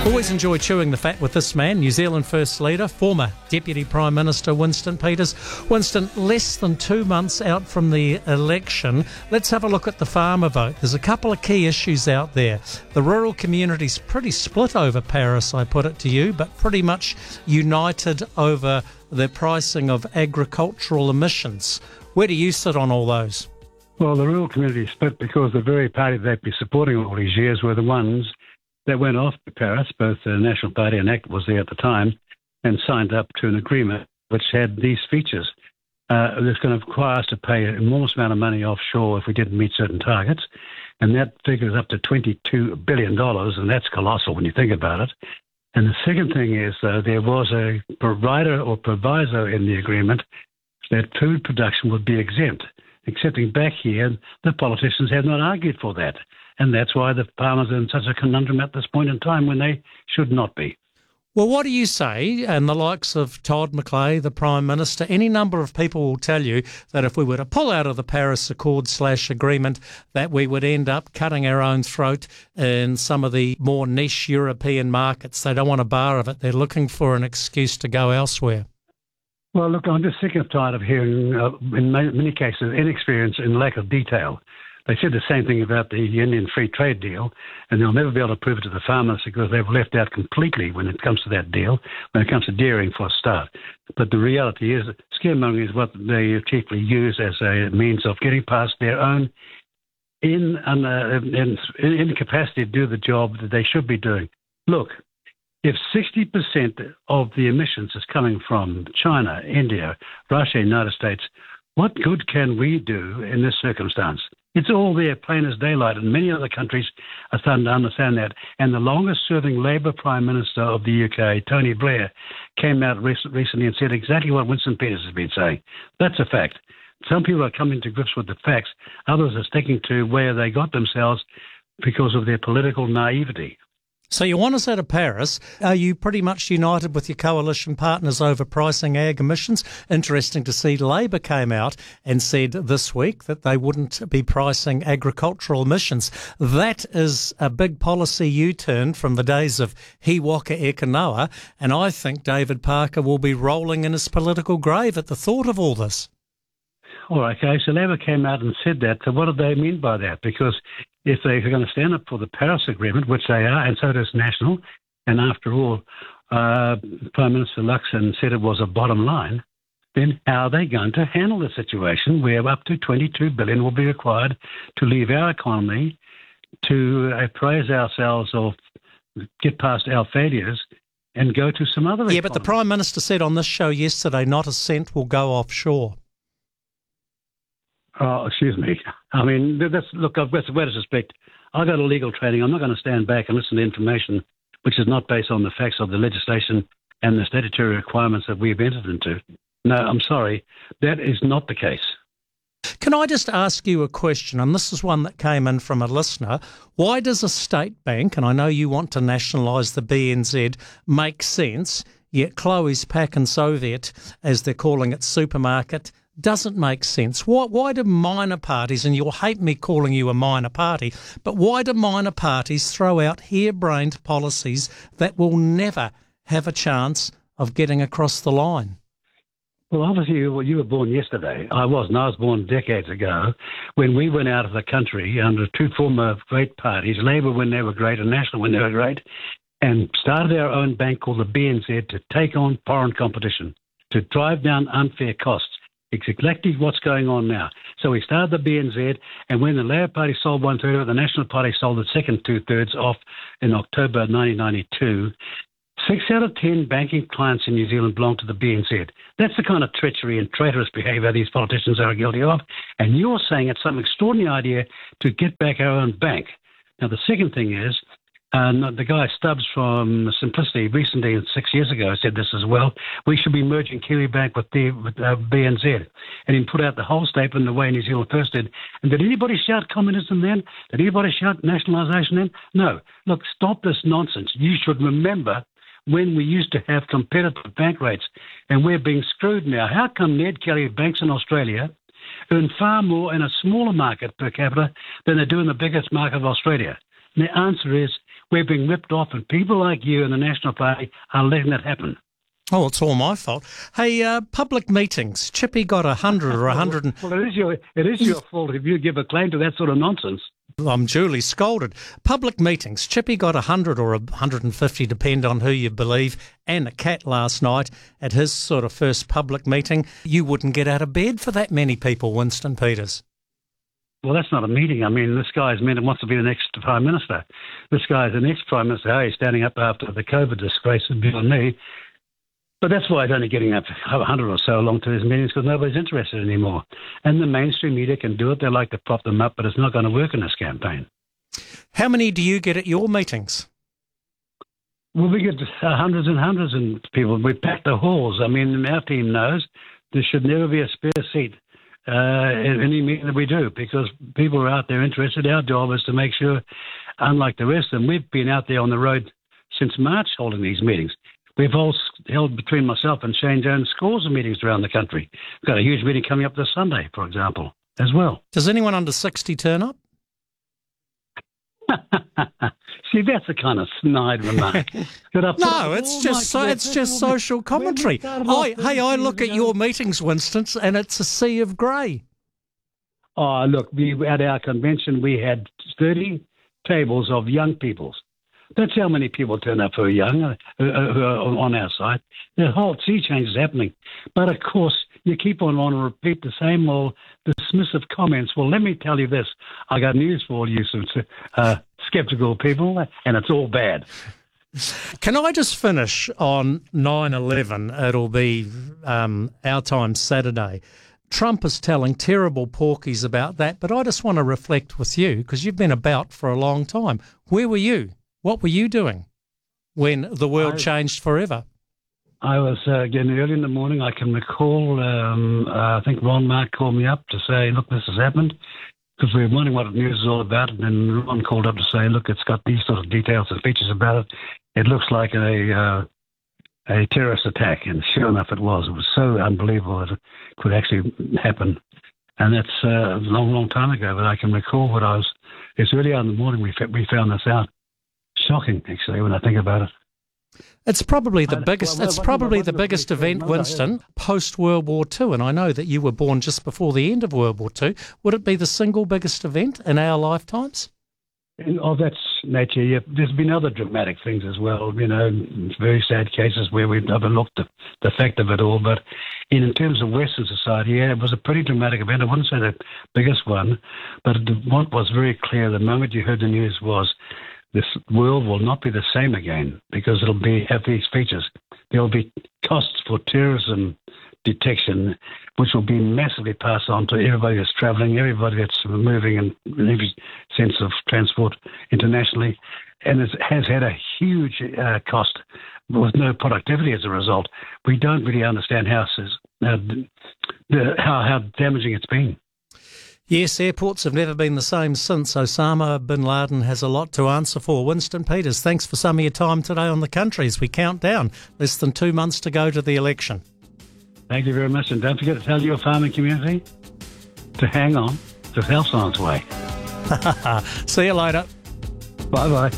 Always enjoy chewing the fat with this man, New Zealand First Leader, former Deputy Prime Minister Winston Peters. Winston, less than 2 months out from the election, let's have a look at the farmer vote. There's a couple of key issues out there. The rural community's pretty split over Paris, I put it to you, but pretty much united over the pricing of agricultural emissions. Where do you sit on all those? Well, the rural community split because the very party they've been supporting all these years were the ones that went off to Paris. Both the National Party and ACT was there at the time, and signed up to an agreement which had these features. It's going to require us to pay an enormous amount of money offshore if we didn't meet certain targets, and that figures up to $22 billion, and that's colossal when you think about it. And the second thing is, there was a proviso in the agreement that food production would be exempt. Excepting back here, the politicians have not argued for that. And that's why the farmers are in such a conundrum at this point in time when they should not be. Well, what do you say? And the likes of Todd McClay, the Prime Minister, any number of people will tell you that if we were to pull out of the Paris Accord/agreement, that we would end up cutting our own throat in some of the more niche European markets. They don't want a bar of it. They're looking for an excuse to go elsewhere. Well, look, I'm just sick and tired of hearing, in many cases, inexperience and lack of detail. They said the same thing about the Indian Free Trade deal, and they'll never be able to prove it to the farmers because they've left out completely when it comes to that deal, when it comes to dairying for a start. But the reality is, scaremongering is what they chiefly use as a means of getting past their own incapacity to do the job that they should be doing. Look, if 60% of the emissions is coming from China, India, Russia, United States, what good can we do in this circumstance? It's all there, plain as daylight, and many other countries are starting to understand that. And the longest-serving Labour Prime Minister of the UK, Tony Blair, came out recently and said exactly what Winston Peters has been saying. That's a fact. Some people are coming to grips with the facts. Others are sticking to where they got themselves because of their political naivety. So you want us out of Paris. Are you pretty much united with your coalition partners over pricing ag emissions? Interesting to see Labour came out and said this week that they wouldn't be pricing agricultural emissions. That is a big policy U-turn from the days of He Waka Eka Noa, and I think David Parker will be rolling in his political grave at the thought of all this. All right, okay, so Labour came out and said that. So what do they mean by that? Because if they're going to stand up for the Paris Agreement, which they are, and so does National, and after all, Prime Minister Luxon said it was a bottom line, then how are they going to handle the situation where up to $22 billion will be required to leave our economy, to appraise ourselves or get past our failures and go to some other economy? But the Prime Minister said on this show yesterday not a cent will go offshore. Oh, excuse me. I mean, look, I've got to suspect. I've got a legal training. I'm not going to stand back and listen to information which is not based on the facts of the legislation and the statutory requirements that we've entered into. No, I'm sorry. That is not the case. Can I just ask you a question? And this is one that came in from a listener. Why does a state bank, and I know you want to nationalise the BNZ, make sense, yet Chloe's Pack and Soviet, as they're calling it, supermarket, doesn't make sense? Why do minor parties, and you'll hate me calling you a minor party, but why do minor parties throw out harebrained policies that will never have a chance of getting across the line? Well, obviously, you were born yesterday. I wasn't. I was born decades ago when we went out of the country under two former great parties, Labour when they were great and National when they were great, and started our own bank called the BNZ to take on foreign competition, to drive down unfair costs. It's exactly what's going on now. So we started the BNZ, and when the Labour Party sold 1/3 of it, the National Party sold the second 2/3 off in October 1992. 6 out of 10 banking clients in New Zealand belong to the BNZ. That's the kind of treachery and traitorous behaviour these politicians are guilty of. And you're saying it's some extraordinary idea to get back our own bank. Now, the second thing is, the guy Stubbs from Simplicity recently, 6 years ago, said this as well. We should be merging Kiwibank with BNZ. And he put out the whole statement the way New Zealand First did. And did anybody shout communism then? Did anybody shout nationalisation then? No. Look, stop this nonsense. You should remember when we used to have competitive bank rates, and we're being screwed now. How come Ned Kelly banks in Australia earn far more in a smaller market per capita than they do in the biggest market of Australia? And the answer is We're being ripped off, and people like you and the National Party are letting that happen. Oh, it's all my fault. Hey, public meetings. Chippy got 100 or 100. Well, it is your fault if you give a claim to that sort of nonsense. I'm duly scolded. Public meetings. Chippy got 100 or 150, depend on who you believe, and a cat last night at his sort of first public meeting. You wouldn't get out of bed for that many people, Winston Peters. Well, that's not a meeting. I mean, this guy's wants to be the next Prime Minister. This guy's the next Prime Minister. How he's standing up after the COVID disgrace would be on me. But that's why he's only getting up 100 or so along to his meetings, because nobody's interested anymore. And the mainstream media can do it. They like to prop them up, but it's not going to work in this campaign. How many do you get at your meetings? Well, we get hundreds and hundreds of people. We pack the halls. I mean, our team knows there should never be a spare seat in any meeting that we do, because people are out there interested. Our job is to make sure, unlike the rest of them, we've been out there on the road since March holding these meetings. We've all held, between myself and Shane Jones, scores of meetings around the country. We've got a huge meeting coming up this Sunday, for example, as well. Does anyone under 60 turn up? See, that's a kind of snide remark. No, it's just social commentary. I look at your meetings, Winston, and it's a sea of grey. Oh, look, at our convention, we had 30 tables of young peoples. That's how many people turn up who are young, who are on our side. The whole sea change is happening. But, of course, you keep on wanting to repeat the same old dismissive comments. Well, let me tell you this. I got news for all you sceptical people, and it's all bad. Can I just finish on 9/11? It'll be our time Saturday. Trump is telling terrible porkies about that, but I just want to reflect with you, because you've been about for a long time. Where were you? What were you doing when the world changed forever? I was getting early in the morning. I can recall, I think Ron Mark called me up to say, look, this has happened, because we were wondering what the news is all about. And then Ron called up to say, look, it's got these sort of details and features about it. It looks like a terrorist attack. And sure enough, it was. It was so unbelievable that it could actually happen. And that's a long, long time ago. But I can recall it's early on in the morning we found this out. Shocking, actually, when I think about it. It's probably the biggest. It's probably the biggest event, Winston, post World War II. And I know that you were born just before the end of World War II. Would it be the single biggest event in our lifetimes? Of that nature, yeah. There's been other dramatic things as well. Very sad cases where we've overlooked the fact of it all. But in terms of Western society, yeah, it was a pretty dramatic event. I wouldn't say the biggest one, but what was very clear the moment you heard the news was, this world will not be the same again, because it'll have these features. There will be costs for terrorism detection, which will be massively passed on to everybody that's travelling, everybody that's moving in every sense of transport internationally. And it has had a huge cost with no productivity as a result. We don't really understand how damaging it's been. Yes, airports have never been the same since. Osama bin Laden has a lot to answer for. Winston Peters, thanks for some of your time today on The Country as we count down. Less than 2 months to go to the election. Thank you very much. And don't forget to tell your farming community to hang on, because help's on its way. See you later. Bye-bye.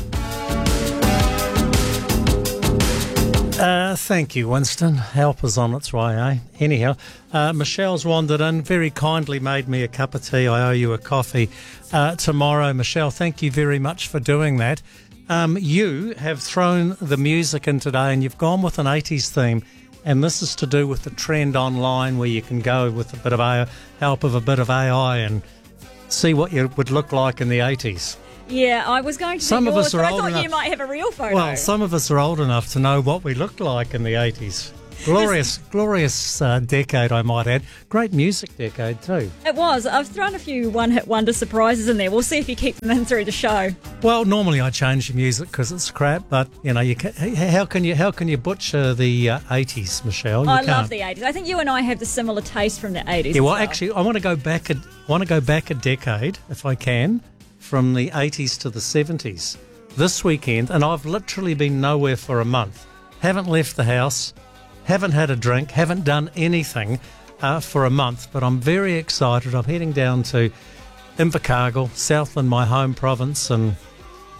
Thank you, Winston. Help is on its way, eh? Anyhow, Michelle's wandered in, very kindly made me a cup of tea. I owe you a coffee tomorrow. Michelle, thank you very much for doing that. You have thrown the music in today and you've gone with an 80s theme, and this is to do with the trend online where you can go with a bit of help of a bit of AI and see what you would look like in the 80s. Yeah, I was going to some of us are but old I thought enough. You might have a real photo. Well, some of us are old enough to know what we looked like in the 80s. Glorious decade, I might add. Great music decade too. It was. I've thrown a few one-hit wonder surprises in there. We'll see if you keep them in through the show. Well, normally I change the music because it's crap, but how can you butcher the 80s, Michelle? I love the 80s. I think you and I have the similar taste from the 80s. Yeah, well, actually, I want to go back a decade, if I can, from the 80s to the 70s. This weekend, and I've literally been nowhere for a month. Haven't left the house, haven't had a drink, haven't done anything for a month, but I'm very excited. I'm heading down to Invercargill, Southland, my home province, and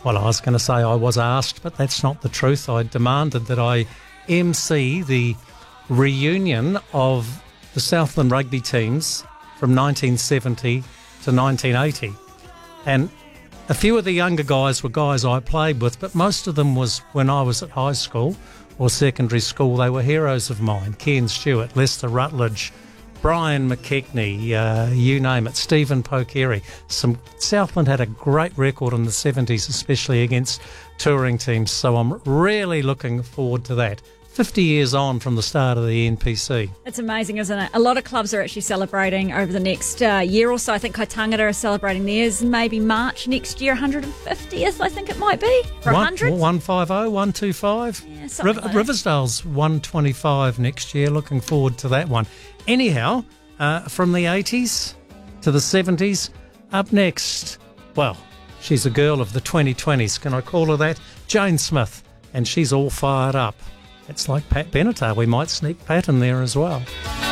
Well, I was going to say I was asked, but that's not the truth. I demanded that I MC the reunion of the Southland rugby teams from 1970 to 1980. And a few of the younger guys were guys I played with, but most of them was when I was at high school or secondary school. They were heroes of mine. Ken Stewart, Lester Rutledge, Brian McKechnie, you name it, Stephen Pokeri. Southland had a great record in the 70s, especially against touring teams, so I'm really looking forward to that. 50 years on from the start of the NPC. It's amazing, isn't it? A lot of clubs are actually celebrating over the next year or so. I think Kaitangata are celebrating theirs maybe March next year, 150th, I think it might be. For 100? 150, 125. Yeah, something like that. Riversdale's 125 next year. Looking forward to that one. Anyhow, from the 80s to the 70s, up next, well, she's a girl of the 2020s. Can I call her that? Jane Smith. And she's all fired up. It's like Pat Benatar. We might sneak Pat in there as well.